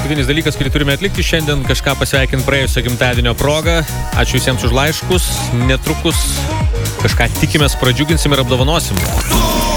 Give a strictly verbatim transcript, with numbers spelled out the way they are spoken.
paskutinis dalykas, kurį turime atlikti šiandien, kažką pasveikinti praėjusio gimtadienio progą. Ačiū visiems už laiškus. Netrukus kažką tikimės pradžiuginsim ir apdovanosim.